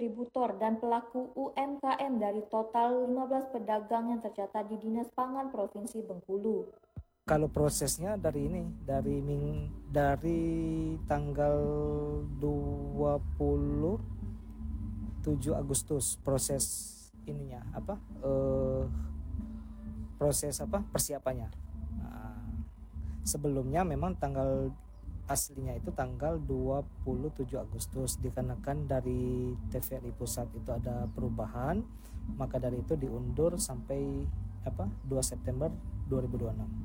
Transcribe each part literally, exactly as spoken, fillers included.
distributor dan pelaku U M K M dari total lima belas pedagang yang tercatat di Dinas Pangan Provinsi Bengkulu. Kalau prosesnya dari ini, dari ming, dari tanggal dua puluh tujuh Agustus proses ininya apa? Eh, proses apa? Persiapannya. Nah, sebelumnya memang tanggal aslinya itu tanggal dua puluh tujuh Agustus, dikarenakan dari T V R I pusat itu ada perubahan, maka dari itu diundur sampai apa dua September dua ribu dua puluh enam.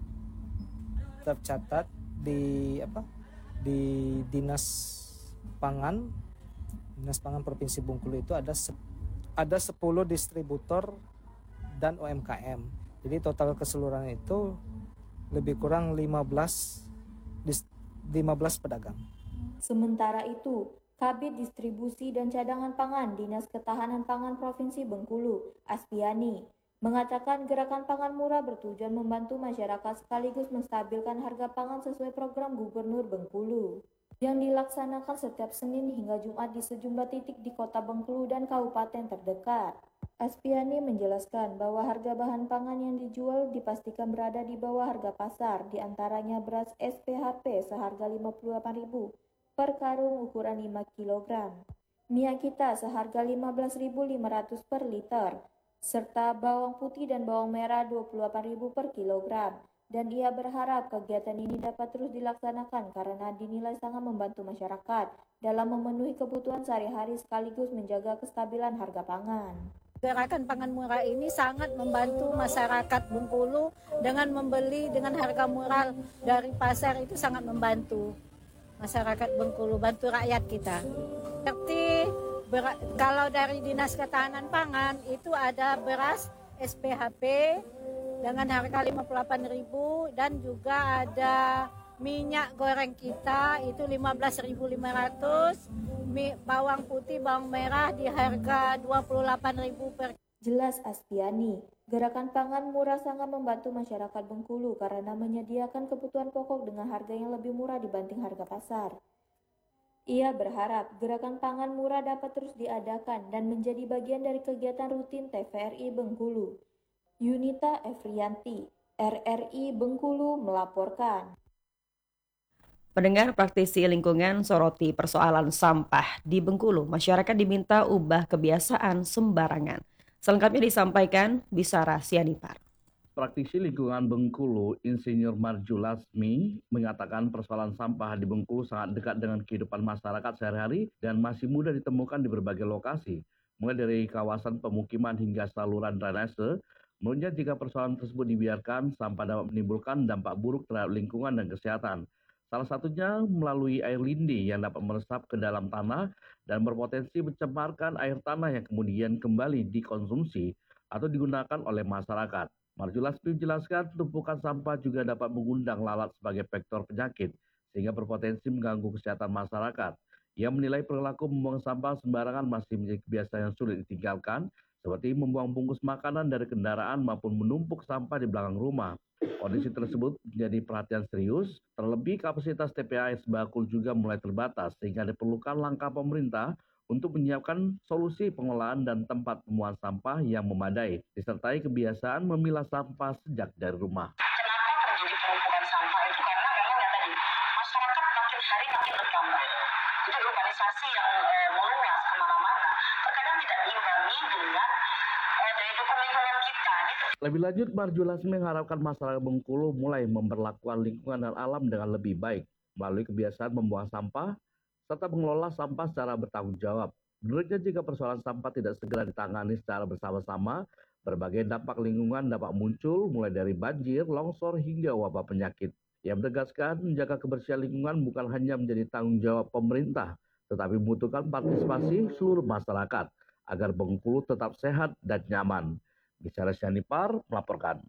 Tercatat di apa di Dinas Pangan Dinas Pangan Provinsi Bengkulu itu ada se, ada sepuluh distributor dan U M K M. Jadi total keseluruhan itu lebih kurang lima belas dis, lima belas pedagang. Sementara itu, Kabid Distribusi dan Cadangan Pangan Dinas Ketahanan Pangan Provinsi Bengkulu, Aspiani, mengatakan gerakan pangan murah bertujuan membantu masyarakat sekaligus menstabilkan harga pangan sesuai program Gubernur Bengkulu yang dilaksanakan setiap Senin hingga Jumat di sejumlah titik di Kota Bengkulu dan kabupaten terdekat. Aspiani menjelaskan bahwa harga bahan pangan yang dijual dipastikan berada di bawah harga pasar, diantaranya beras S P H P seharga lima puluh delapan ribu rupiah per karung ukuran lima kilogram, minyak kita seharga lima belas ribu lima ratus rupiah per liter, serta bawang putih dan bawang merah dua puluh delapan ribu rupiah per kilogram. Dan ia berharap kegiatan ini dapat terus dilaksanakan karena dinilai sangat membantu masyarakat dalam memenuhi kebutuhan sehari-hari sekaligus menjaga kestabilan harga pangan. Gerakan pangan murah ini sangat membantu masyarakat Bengkulu dengan membeli dengan harga murah dari pasar, itu sangat membantu masyarakat Bengkulu, bantu rakyat kita. Seperti ber, kalau dari Dinas Ketahanan Pangan itu ada beras S P H P dengan harga lima puluh delapan ribu rupiah dan juga ada minyak goreng kita itu lima belas ribu lima ratus rupiah, bawang putih, bawang merah di harga dua puluh delapan ribu rupiah per. Jelas Aspiani, gerakan pangan murah sangat membantu masyarakat Bengkulu karena menyediakan kebutuhan pokok dengan harga yang lebih murah dibanding harga pasar. Ia berharap gerakan pangan murah dapat terus diadakan dan menjadi bagian dari kegiatan rutin T V R I Bengkulu. Yunita Efrianti, R R I Bengkulu melaporkan. Pendengar, praktisi lingkungan soroti persoalan sampah di Bengkulu. Masyarakat diminta ubah kebiasaan sembarangan. Selengkapnya disampaikan Bisara Sianipar. Praktisi lingkungan Bengkulu, Insinyur Marju Lasmi, mengatakan persoalan sampah di Bengkulu sangat dekat dengan kehidupan masyarakat sehari-hari dan masih mudah ditemukan di berbagai lokasi, mulai dari kawasan pemukiman hingga saluran drainase. Menurutnya, jika persoalan tersebut dibiarkan, sampah dapat menimbulkan dampak buruk terhadap lingkungan dan kesehatan. Salah satunya melalui air lindi yang dapat meresap ke dalam tanah dan berpotensi mencemarkan air tanah yang kemudian kembali dikonsumsi atau digunakan oleh masyarakat. Marju Lasmi menjelaskan tumpukan sampah juga dapat mengundang lalat sebagai vektor penyakit, sehingga berpotensi mengganggu kesehatan masyarakat. Ia menilai perilaku membuang sampah sembarangan masih menjadi kebiasaan yang sulit ditinggalkan, seperti membuang bungkus makanan dari kendaraan maupun menumpuk sampah di belakang rumah. Kondisi tersebut menjadi perhatian serius, terlebih kapasitas T P A S Bakul juga mulai terbatas, sehingga diperlukan langkah pemerintah untuk menyiapkan solusi pengelolaan dan tempat pembuangan sampah yang memadai, disertai kebiasaan memilah sampah sejak dari rumah. Kenapa terjadi penumpukan sampah itu? Karena memang ya tadi, masyarakat makin hari makin bertambah. Jadi urbanisasi yang eh, meluas kemana-mana, terkadang tidak diimbangi dengan eh, daya dukung lingkungan kita. Gitu. Lebih lanjut, Marju Lasmi mengharapkan masyarakat Bengkulu mulai memperlakukan lingkungan dan alam dengan lebih baik, melalui kebiasaan membuang sampah, serta mengelola sampah secara bertanggung jawab. Menurutnya, jika persoalan sampah tidak segera ditangani secara bersama-sama, berbagai dampak lingkungan dapat muncul, mulai dari banjir, longsor, hingga wabah penyakit. Ia menegaskan menjaga kebersihan lingkungan bukan hanya menjadi tanggung jawab pemerintah, tetapi membutuhkan partisipasi seluruh masyarakat agar Bengkulu tetap sehat dan nyaman. Bisara Sianipar melaporkan.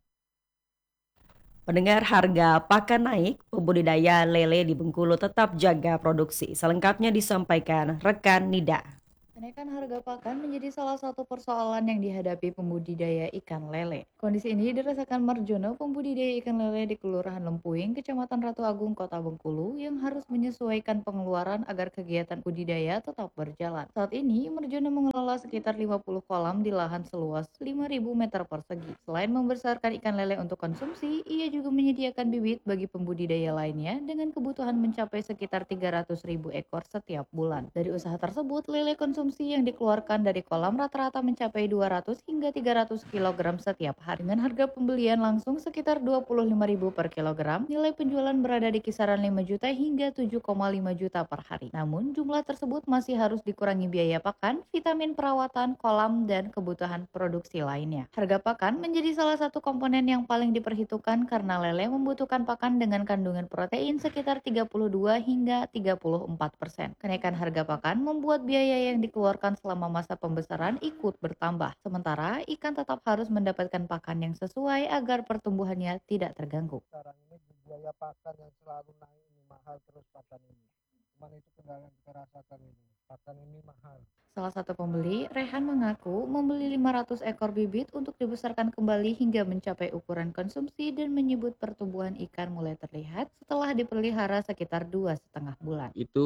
Pendengar, harga pakan naik, pembudidaya lele di Bengkulu tetap jaga produksi. Selengkapnya disampaikan rekan Nida. Kenaikan harga pakan menjadi salah satu persoalan yang dihadapi pembudidaya ikan lele. Kondisi ini dirasakan Marjono, pembudidaya ikan lele di Kelurahan Lempuing, Kecamatan Ratu Agung, Kota Bengkulu, yang harus menyesuaikan pengeluaran agar kegiatan budidaya tetap berjalan. Saat ini, Marjono mengelola sekitar lima puluh kolam di lahan seluas lima ribu meter persegi. Selain membesarkan ikan lele untuk konsumsi, ia juga menyediakan bibit bagi pembudidaya lainnya dengan kebutuhan mencapai sekitar tiga ratus ribu ekor setiap bulan. Dari usaha tersebut, lele konsumsi yang dikeluarkan dari kolam rata-rata mencapai dua ratus hingga tiga ratus kilogram setiap hari. Dengan harga pembelian langsung sekitar dua puluh lima ribu per kilogram, nilai penjualan berada di kisaran lima juta hingga tujuh koma lima juta per hari. Namun, jumlah tersebut masih harus dikurangi biaya pakan, vitamin perawatan, kolam, dan kebutuhan produksi lainnya. Harga pakan menjadi salah satu komponen yang paling diperhitungkan karena lele membutuhkan pakan dengan kandungan protein sekitar tiga puluh dua hingga tiga puluh empat persen. Kenaikan harga pakan membuat biaya yang dikeluarkan selama masa pembesaran ikut bertambah. Sementara ikan tetap harus mendapatkan pakan yang sesuai agar pertumbuhannya tidak terganggu. Sekarang ini biaya pakan yang selalu naik ini mahal terus pakan ini. Cuman itu kendala yang kita rasakan ini. Pakan ini mahal. Salah satu pembeli, Rehan, mengaku membeli lima ratus ekor bibit untuk dibesarkan kembali hingga mencapai ukuran konsumsi dan menyebut pertumbuhan ikan mulai terlihat setelah dipelihara sekitar dua setengah bulan. Itu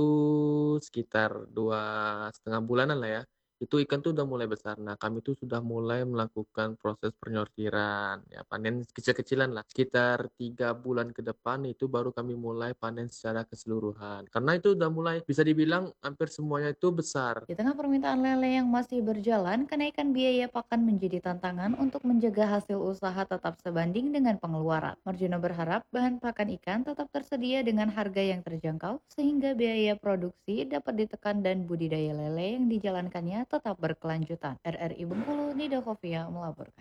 sekitar dua setengah bulanan lah ya. Itu ikan tuh udah mulai besar. Nah, kami tuh sudah mulai melakukan proses penyortiran, ya panen kecil-kecilan lah. Sekitar tiga bulan ke depan itu baru kami mulai panen secara keseluruhan. Karena itu udah mulai bisa dibilang hampir semuanya itu besar. Di tengah permintaan lele yang masih berjalan, kenaikan biaya pakan menjadi tantangan untuk menjaga hasil usaha tetap sebanding dengan pengeluaran. Marjono berharap bahan pakan ikan tetap tersedia dengan harga yang terjangkau sehingga biaya produksi dapat ditekan dan budidaya lele yang dijalankannya tetap berkelanjutan. R R I Bengkulu, Nida Khofia melaporkan.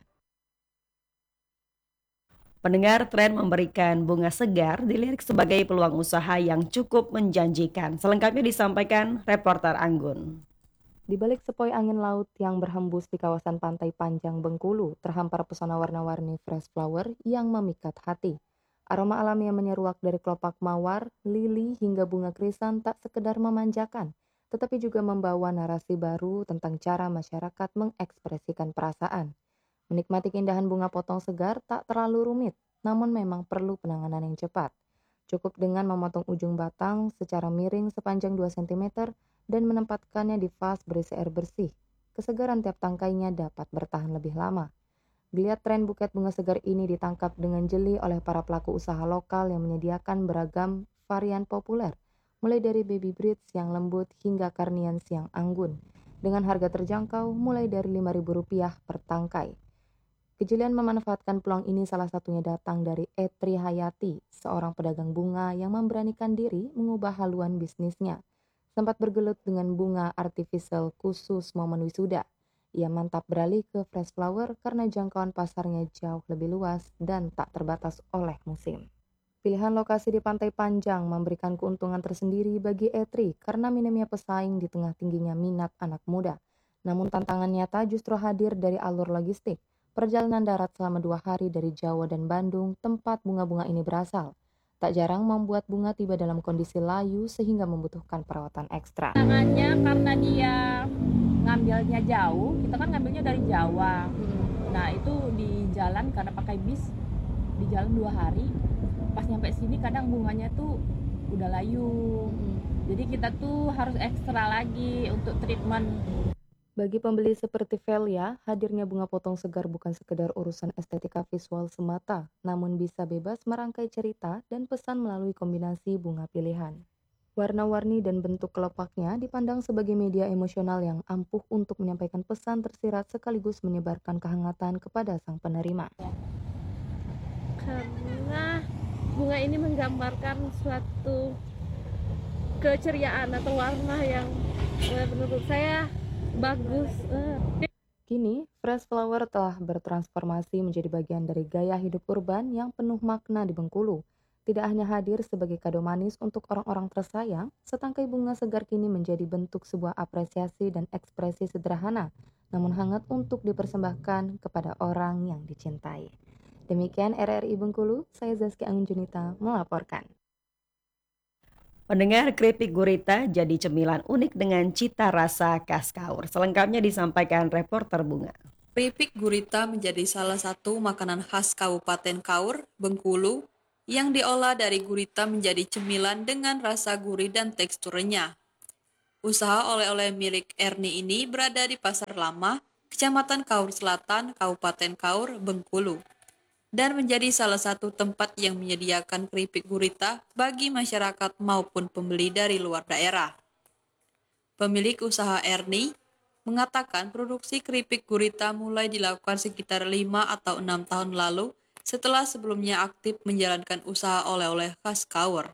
Pendengar, tren memberikan bunga segar dilirik sebagai peluang usaha yang cukup menjanjikan. Selengkapnya disampaikan reporter Anggun. Di balik sepoi angin laut yang berhembus di kawasan pantai Panjang Bengkulu, terhampar pesona warna-warni fresh flower yang memikat hati. Aroma alami yang menyeruak dari kelopak mawar, lili, hingga bunga krisan tak sekedar memanjakan, tetapi juga membawa narasi baru tentang cara masyarakat mengekspresikan perasaan. Menikmati keindahan bunga potong segar tak terlalu rumit, namun memang perlu penanganan yang cepat. Cukup dengan memotong ujung batang secara miring sepanjang dua sentimeter dan menempatkannya di vas berisi air bersih. Kesegaran tiap tangkainya dapat bertahan lebih lama. Geliat tren buket bunga segar ini ditangkap dengan jeli oleh para pelaku usaha lokal yang menyediakan beragam varian populer, mulai dari baby breeds yang lembut hingga carnians yang anggun, dengan harga terjangkau mulai dari lima ribu rupiah per tangkai. Kejelian memanfaatkan peluang ini salah satunya datang dari Etri Hayati, seorang pedagang bunga yang memberanikan diri mengubah haluan bisnisnya. Sempat bergelut dengan bunga artificial khusus momen wisuda. Ia mantap beralih ke fresh flower karena jangkauan pasarnya jauh lebih luas dan tak terbatas oleh musim. Pilihan lokasi di Pantai Panjang memberikan keuntungan tersendiri bagi Etri karena minimnya pesaing di tengah tingginya minat anak muda. Namun tantangan nyata justru hadir dari alur logistik. Perjalanan darat selama dua hari dari Jawa dan Bandung, tempat bunga-bunga ini berasal. Tak jarang membuat bunga tiba dalam kondisi layu sehingga membutuhkan perawatan ekstra. Tangannya karena dia ngambilnya jauh, kita kan ngambilnya dari Jawa. Nah itu di jalan karena pakai bis, di jalan dua hari. Pas nyampe sini kadang bunganya tuh udah layu. Jadi kita tuh harus ekstra lagi untuk treatment. Bagi pembeli seperti Velia, hadirnya bunga potong segar bukan sekedar urusan estetika visual semata, namun bisa bebas merangkai cerita dan pesan melalui kombinasi bunga pilihan. Warna-warni dan bentuk kelepaknya dipandang sebagai media emosional yang ampuh untuk menyampaikan pesan tersirat sekaligus menyebarkan kehangatan kepada sang penerima. Karena bunga ini menggambarkan suatu keceriaan atau warna yang menurut saya bagus. Kini, fresh flower telah bertransformasi menjadi bagian dari gaya hidup urban yang penuh makna di Bengkulu. Tidak hanya hadir sebagai kado manis untuk orang-orang tersayang, setangkai bunga segar kini menjadi bentuk sebuah apresiasi dan ekspresi sederhana, namun hangat untuk dipersembahkan kepada orang yang dicintai. Demikian R R I Bengkulu, saya Zaskia Angunjunita melaporkan. Pendengar, keripik gurita jadi cemilan unik dengan cita rasa khas Kaur. Selengkapnya disampaikan reporter Bunga. Keripik gurita menjadi salah satu makanan khas Kabupaten Kaur, Bengkulu, yang diolah dari gurita menjadi cemilan dengan rasa gurih dan teksturnya. Usaha oleh-oleh milik Erni ini berada di Pasar Lama, Kecamatan Kaur Selatan, Kabupaten Kaur, Bengkulu, dan menjadi salah satu tempat yang menyediakan keripik gurita bagi masyarakat maupun pembeli dari luar daerah. Pemilik usaha Erni mengatakan produksi keripik gurita mulai dilakukan sekitar lima atau enam tahun lalu setelah sebelumnya aktif menjalankan usaha oleh-oleh khas Kaur.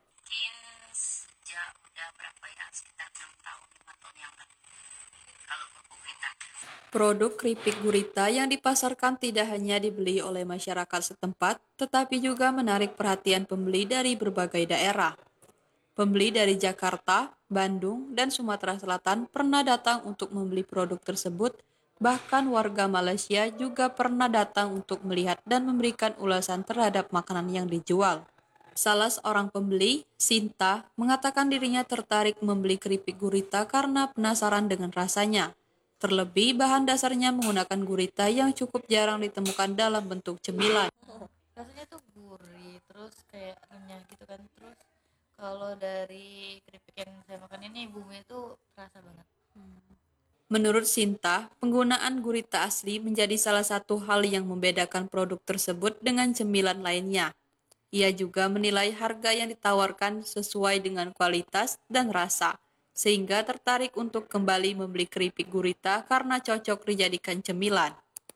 Sejak udah berapa ya, sekitar enam tahun, lima tahun yang lalu. Kalau kerupuk gurita. Produk keripik gurita yang dipasarkan tidak hanya dibeli oleh masyarakat setempat, tetapi juga menarik perhatian pembeli dari berbagai daerah. Pembeli dari Jakarta, Bandung, dan Sumatera Selatan pernah datang untuk membeli produk tersebut, bahkan warga Malaysia juga pernah datang untuk melihat dan memberikan ulasan terhadap makanan yang dijual. Salah seorang pembeli, Sinta, mengatakan dirinya tertarik membeli keripik gurita karena penasaran dengan rasanya. Terlebih, bahan dasarnya menggunakan gurita yang cukup jarang ditemukan dalam bentuk cemilan. Rasanya tuh gurih, terus kayak renyah gitu kan. Terus kalau dari keripik yang saya makan ini bumbunya tuh terasa banget. Menurut Sinta, penggunaan gurita asli menjadi salah satu hal yang membedakan produk tersebut dengan cemilan lainnya. Ia juga menilai harga yang ditawarkan sesuai dengan kualitas dan rasa, sehingga tertarik untuk kembali membeli keripik gurita karena cocok dijadikan cemilan.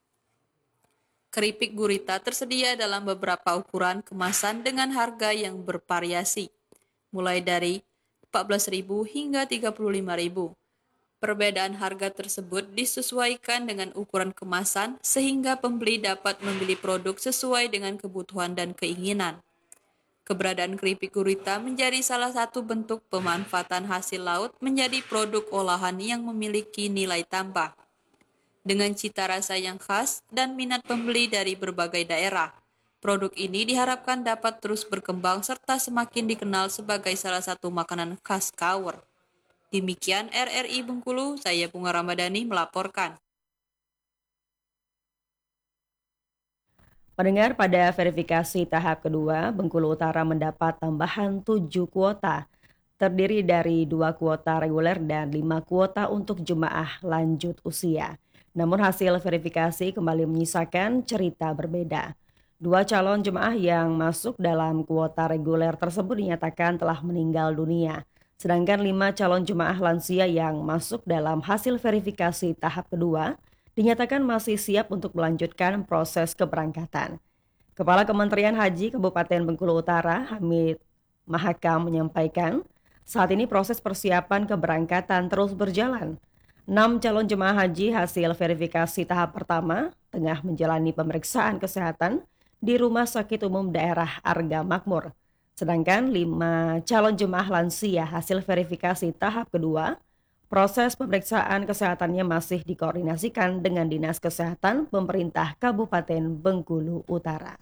Keripik gurita tersedia dalam beberapa ukuran kemasan dengan harga yang bervariasi, mulai dari empat belas ribu rupiah hingga tiga puluh lima ribu rupiah. Perbedaan harga tersebut disesuaikan dengan ukuran kemasan sehingga pembeli dapat membeli produk sesuai dengan kebutuhan dan keinginan. Keberadaan keripik gurita menjadi salah satu bentuk pemanfaatan hasil laut menjadi produk olahan yang memiliki nilai tambah. Dengan cita rasa yang khas dan minat pembeli dari berbagai daerah, produk ini diharapkan dapat terus berkembang serta semakin dikenal sebagai salah satu makanan khas Kaur. Demikian R R I Bengkulu, saya Bunga Ramadhani melaporkan. Pendengar, pada verifikasi tahap kedua, Bengkulu Utara mendapat tambahan tujuh kuota, terdiri dari dua kuota reguler dan lima kuota untuk jemaah lanjut usia. Namun hasil verifikasi kembali menyisakan cerita berbeda. Dua calon jemaah yang masuk dalam kuota reguler tersebut dinyatakan telah meninggal dunia, sedangkan lima calon jemaah lansia yang masuk dalam hasil verifikasi tahap kedua dinyatakan masih siap untuk melanjutkan proses keberangkatan. Kepala Kementerian Haji Kabupaten Bengkulu Utara, Hamid Mahakam, menyampaikan, saat ini proses persiapan keberangkatan terus berjalan. Enam calon jemaah haji hasil verifikasi tahap pertama tengah menjalani pemeriksaan kesehatan di Rumah Sakit Umum Daerah Arga Makmur. Sedangkan lima calon jemaah lansia hasil verifikasi tahap kedua, proses pemeriksaan kesehatannya masih dikoordinasikan dengan Dinas Kesehatan Pemerintah Kabupaten Bengkulu Utara.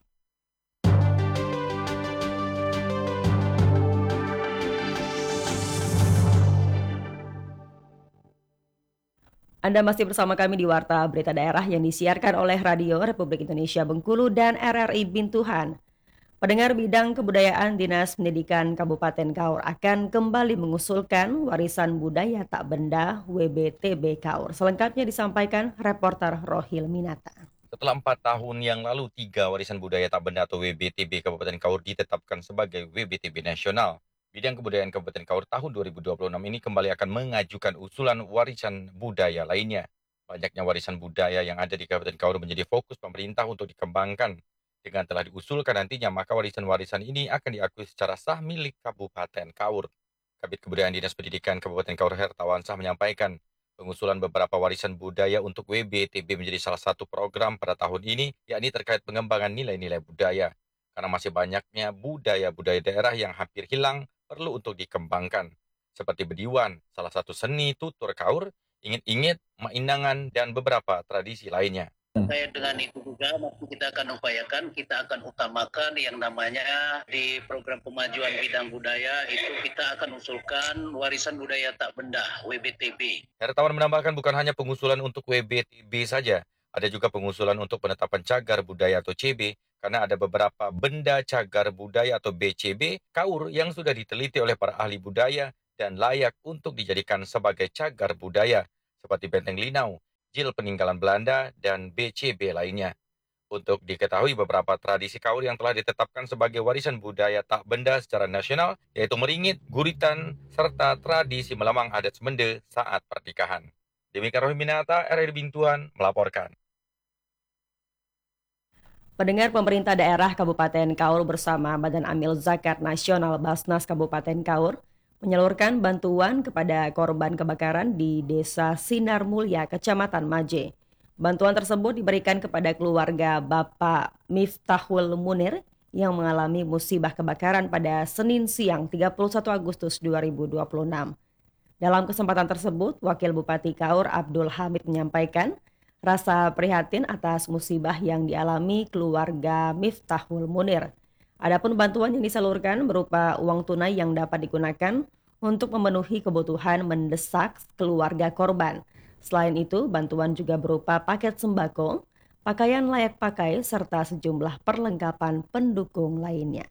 Anda masih bersama kami di Warta Berita Daerah yang disiarkan oleh Radio Republik Indonesia Bengkulu dan R R I Bintuhan. Pendengar, bidang kebudayaan Dinas Pendidikan Kabupaten Kaur akan kembali mengusulkan warisan budaya tak benda W B T B Kaur. Selengkapnya disampaikan reporter Rohil Minata. Setelah empat tahun yang lalu, tiga warisan budaya tak benda atau W B T B Kabupaten Kaur ditetapkan sebagai W B T B nasional. Bidang kebudayaan Kabupaten Kaur tahun dua ribu dua puluh enam ini kembali akan mengajukan usulan warisan budaya lainnya. Banyaknya warisan budaya yang ada di Kabupaten Kaur menjadi fokus pemerintah untuk dikembangkan. Dengan telah diusulkan nantinya, maka warisan-warisan ini akan diakui secara sah milik Kabupaten Kaur. Kabid Kebudayaan Dinas Pendidikan Kabupaten Kaur Hertawansah menyampaikan, pengusulan beberapa warisan budaya untuk W B T B menjadi salah satu program pada tahun ini, yakni terkait pengembangan nilai-nilai budaya. Karena masih banyaknya budaya-budaya daerah yang hampir hilang, perlu untuk dikembangkan. Seperti bediwan, salah satu seni tutur Kaur, ingit-ingit, mainangan, dan beberapa tradisi lainnya. Terkait dengan itu juga masih kita akan upayakan, kita akan utamakan yang namanya di program pemajuan bidang budaya itu kita akan usulkan warisan budaya tak benda W B T B. Heratawan menambahkan bukan hanya pengusulan untuk W B T B saja, ada juga pengusulan untuk penetapan cagar budaya atau C B, karena ada beberapa benda cagar budaya atau B C B, KAUR yang sudah diteliti oleh para ahli budaya dan layak untuk dijadikan sebagai cagar budaya, seperti Benteng Linau, Jil peninggalan Belanda, dan B C B lainnya. Untuk diketahui beberapa tradisi KAUR yang telah ditetapkan sebagai warisan budaya tak benda secara nasional, yaitu meringit, guritan, serta tradisi melemang adat Semende saat pernikahan. Demikian Rohi Minata, R R Bintuan melaporkan. Pendengar, pemerintah daerah Kabupaten Kaur bersama Badan Amil Zakat Nasional Basnas Kabupaten Kaur menyalurkan bantuan kepada korban kebakaran di Desa Sinar Mulya, Kecamatan Maje. Bantuan tersebut diberikan kepada keluarga Bapak Miftahul Munir yang mengalami musibah kebakaran pada Senin siang tiga puluh satu Agustus dua ribu dua puluh enam. Dalam kesempatan tersebut, Wakil Bupati Kaur Abdul Hamid menyampaikan rasa prihatin atas musibah yang dialami keluarga Miftahul Munir. Adapun bantuan yang disalurkan berupa uang tunai yang dapat digunakan untuk memenuhi kebutuhan mendesak keluarga korban. Selain itu, bantuan juga berupa paket sembako, pakaian layak pakai, serta sejumlah perlengkapan pendukung lainnya.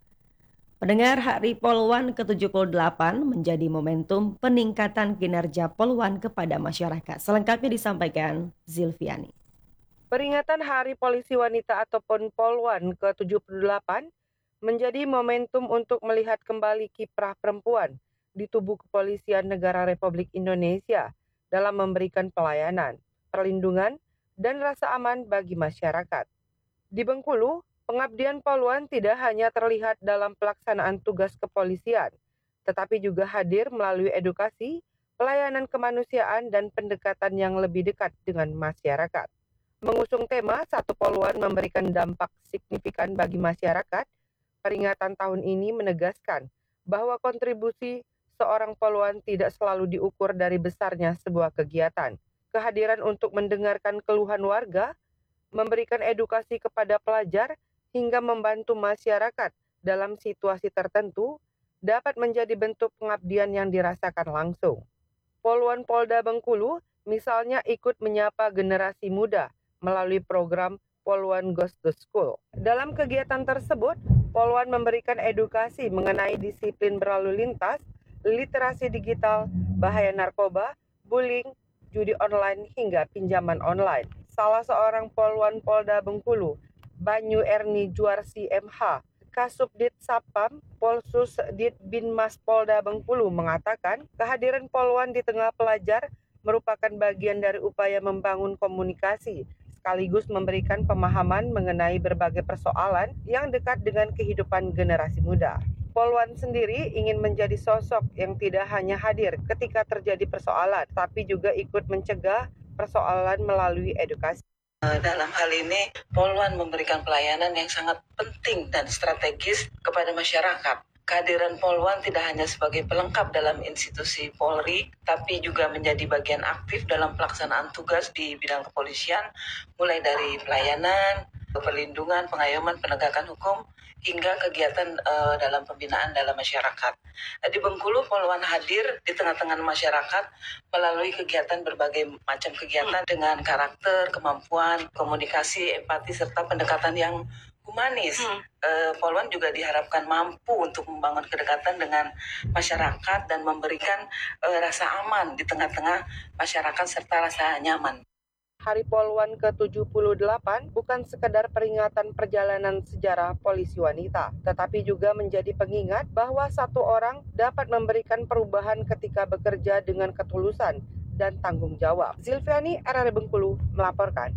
Pendengar, Hari Poluan ke tujuh puluh delapan menjadi momentum peningkatan kinerja Poluan kepada masyarakat. Selengkapnya disampaikan Zilviani. Peringatan Hari Polisi Wanita ataupun Poluan ke tujuh puluh delapan menjadi momentum untuk melihat kembali kiprah perempuan di tubuh Kepolisian Negara Republik Indonesia dalam memberikan pelayanan, perlindungan, dan rasa aman bagi masyarakat. Di Bengkulu, pengabdian Poluan tidak hanya terlihat dalam pelaksanaan tugas kepolisian, tetapi juga hadir melalui edukasi, pelayanan kemanusiaan, dan pendekatan yang lebih dekat dengan masyarakat. Mengusung tema Satu Poluan Memberikan Dampak Signifikan bagi Masyarakat, peringatan tahun ini menegaskan bahwa kontribusi seorang poluan tidak selalu diukur dari besarnya sebuah kegiatan. Kehadiran untuk mendengarkan keluhan warga, memberikan edukasi kepada pelajar, hingga membantu masyarakat dalam situasi tertentu dapat menjadi bentuk pengabdian yang dirasakan langsung. Poluan Polda Bengkulu misalnya ikut menyapa generasi muda melalui program Poluan Goes to School. Dalam kegiatan tersebut, Poluan memberikan edukasi mengenai disiplin berlalu lintas, literasi digital, bahaya narkoba, bullying, judi online, hingga pinjaman online. Salah seorang Poluan Polda Bengkulu, Banyu Erni Juarsi M H, Kasubdit Sapam, Polsus Dit Binmas Polda Bengkulu mengatakan kehadiran Poluan di tengah pelajar merupakan bagian dari upaya membangun komunikasi sekaligus memberikan pemahaman mengenai berbagai persoalan yang dekat dengan kehidupan generasi muda. Poluan sendiri ingin menjadi sosok yang tidak hanya hadir ketika terjadi persoalan, tapi juga ikut mencegah persoalan melalui edukasi. Dalam hal ini, Poluan memberikan pelayanan yang sangat penting dan strategis kepada masyarakat. Kehadiran Poluan tidak hanya sebagai pelengkap dalam institusi Polri, tapi juga menjadi bagian aktif dalam pelaksanaan tugas di bidang kepolisian, mulai dari pelayanan, perlindungan, pengayoman, penegakan hukum, hingga kegiatan uh, dalam pembinaan dalam masyarakat. Di Bengkulu, Poluan hadir di tengah-tengah masyarakat melalui kegiatan berbagai macam kegiatan dengan karakter, kemampuan, komunikasi, empati, serta pendekatan yang humanis. Hmm. Uh, Poluan juga diharapkan mampu untuk membangun kedekatan dengan masyarakat dan memberikan uh, rasa aman di tengah-tengah masyarakat serta rasa nyaman. Hari Poluan ke tujuh puluh delapan bukan sekedar peringatan perjalanan sejarah polisi wanita, tetapi juga menjadi pengingat bahwa satu orang dapat memberikan perubahan ketika bekerja dengan ketulusan dan tanggung jawab. Zilviani, R R Bengkulu, melaporkan.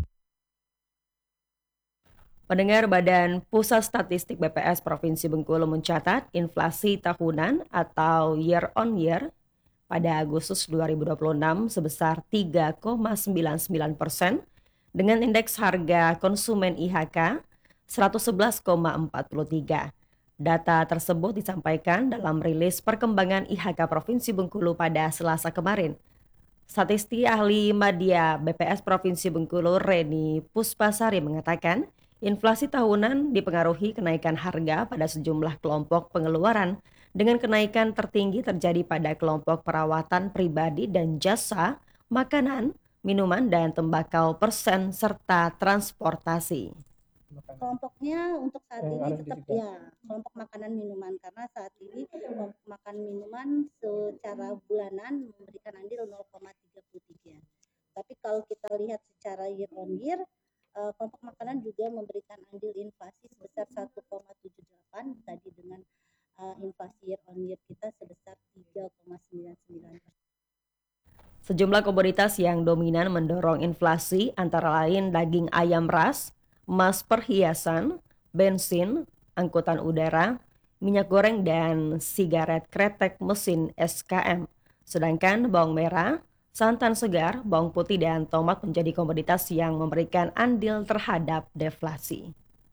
Pendengar, Badan Pusat Statistik B P S Provinsi Bengkulu mencatat inflasi tahunan atau year on year pada Agustus dua ribu dua puluh enam sebesar tiga koma sembilan sembilan persen dengan indeks harga konsumen I H K seratus sebelas koma empat tiga. Data tersebut disampaikan dalam rilis perkembangan I H K Provinsi Bengkulu pada Selasa kemarin. Statistik ahli Madya B P S Provinsi Bengkulu Reni Puspasari mengatakan, inflasi tahunan dipengaruhi kenaikan harga pada sejumlah kelompok pengeluaran, dengan kenaikan tertinggi terjadi pada kelompok perawatan pribadi dan jasa, makanan, minuman dan tembakau persen, serta transportasi. Kelompoknya untuk saat ini tetap ya kelompok makanan minuman, karena saat ini kelompok makan minuman secara bulanan memberikan andil nol koma tiga puluh tiga. Tapi kalau kita lihat secara year on year, eh, kelompok makanan juga memberikan andil inflasi sebesar satu koma tujuh delapan tadi dengan eh, inflasi year on year kita sebesar tiga koma sembilan sembilan persen. Sejumlah komoditas yang dominan mendorong inflasi antara lain daging ayam ras, emas perhiasan, bensin, angkutan udara, minyak goreng, dan sigaret kretek mesin S K M. Sedangkan bawang merah, santan segar, bawang putih, dan tomat menjadi komoditas yang memberikan andil terhadap deflasi.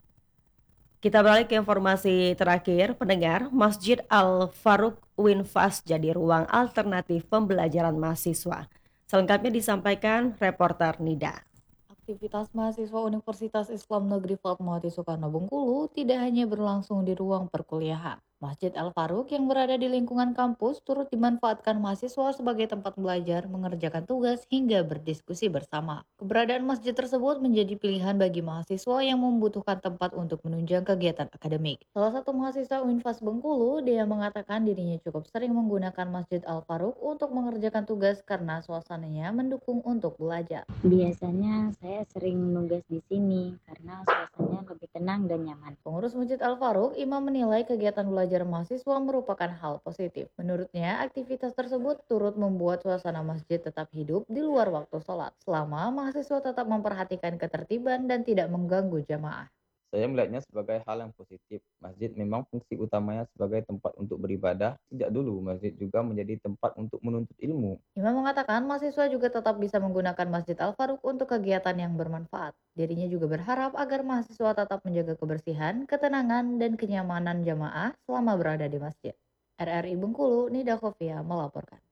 Kita beralih ke informasi terakhir, pendengar. Masjid Al-Faruq Winfas jadi ruang alternatif pembelajaran mahasiswa. Selengkapnya disampaikan reporter Nida. Aktivitas mahasiswa Universitas Islam Negeri Fatmawati Soekarno Bengkulu tidak hanya berlangsung di ruang perkuliahan. Masjid Al-Faruq yang berada di lingkungan kampus turut dimanfaatkan mahasiswa sebagai tempat belajar, mengerjakan tugas, hingga berdiskusi bersama. Keberadaan masjid tersebut menjadi pilihan bagi mahasiswa yang membutuhkan tempat untuk menunjang kegiatan akademik. Salah satu mahasiswa Unfas Bengkulu, dia mengatakan dirinya cukup sering menggunakan Masjid Al-Faruq untuk mengerjakan tugas karena suasananya mendukung untuk belajar. Biasanya saya sering nugas di sini karena suasananya lebih tenang dan nyaman. Pengurus Masjid Al-Faruq, Imam menilai kegiatan belajar mahasiswa merupakan hal positif. Menurutnya, aktivitas tersebut turut membuat suasana masjid tetap hidup di luar waktu sholat, selama mahasiswa tetap memperhatikan ketertiban dan tidak mengganggu jamaah. Saya melihatnya sebagai hal yang positif. Masjid memang fungsi utamanya sebagai tempat untuk beribadah. Sejak dulu, masjid juga menjadi tempat untuk menuntut ilmu. Imam mengatakan mahasiswa juga tetap bisa menggunakan Masjid Al-Faruq untuk kegiatan yang bermanfaat. Dirinya juga berharap agar mahasiswa tetap menjaga kebersihan, ketenangan, dan kenyamanan jamaah selama berada di masjid. R R I Bengkulu, Nida Khofia melaporkan.